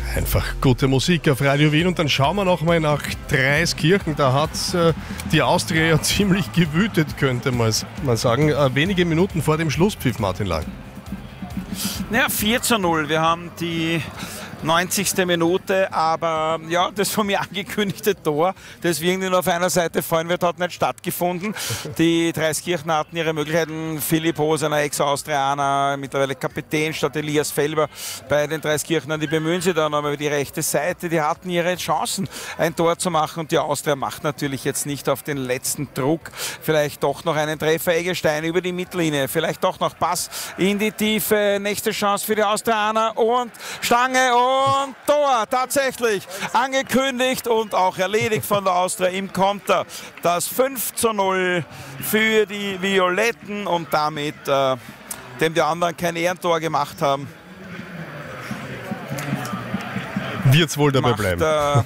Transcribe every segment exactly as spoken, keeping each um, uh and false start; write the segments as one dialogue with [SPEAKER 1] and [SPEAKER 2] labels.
[SPEAKER 1] Einfach gute Musik auf Radio Wien und dann schauen wir noch mal nach Dreiskirchen. Da hat äh, die Austria ja ziemlich gewütet, könnte man sagen. Äh, wenige Minuten vor dem Schlusspfiff, Martin Lang.
[SPEAKER 2] Naja, vier zu null. Wir haben die neunzigste Minute, aber ja, das von mir angekündigte Tor, das irgendwie nur auf einer Seite fallen wird, hat nicht stattgefunden. Die Dreiskirchen hatten ihre Möglichkeiten. Philipp Hoser, ein Ex-Austrianer, mittlerweile Kapitän statt Elias Felber bei den Dreiskirchnern, die bemühen sich dann aber über die rechte Seite. Die hatten ihre Chancen, ein Tor zu machen und die Austria macht natürlich jetzt nicht auf den letzten Druck. Vielleicht doch noch einen Treffer. Eggestein über die Mittellinie, vielleicht doch noch Pass in die Tiefe. Nächste Chance für die Austrianer und Stange und Und Tor, tatsächlich angekündigt und auch erledigt von der Austria im Konter. Das fünf zu null für die Violetten und damit, äh, dem die anderen kein Ehrentor gemacht haben,
[SPEAKER 1] wird's wohl dabei
[SPEAKER 2] macht,
[SPEAKER 1] bleiben.
[SPEAKER 2] Äh,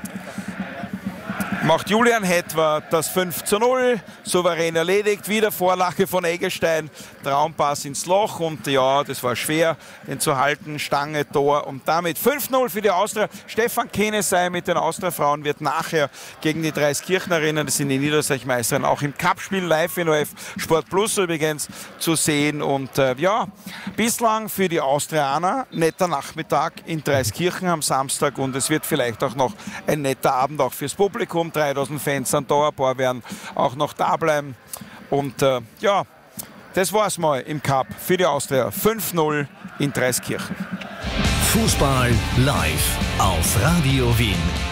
[SPEAKER 2] macht Julian Hetwer das fünf zu null, souverän erledigt, wieder Vorlage von Eggestein, Traumpass ins Loch und ja, das war schwer, den zu halten, Stange, Tor und damit fünf null für die Austria. Stefan Kenesey mit den Austria-Frauen wird nachher gegen die Dreiskirchnerinnen, das sind die Niederösterreich-Meisterinnen, auch im Cup-Spiel live in O F Sport Plus übrigens zu sehen und äh, ja, bislang für die Austrianer netter Nachmittag in Dreiskirchen am Samstag und es wird vielleicht auch noch ein netter Abend auch fürs Publikum. dreitausend Fans an da, ein paar werden auch noch da bleiben. Und äh, ja, das war's mal im Cup für die Austria. fünf null in Dreiskirchen.
[SPEAKER 3] Fußball live auf Radio Wien.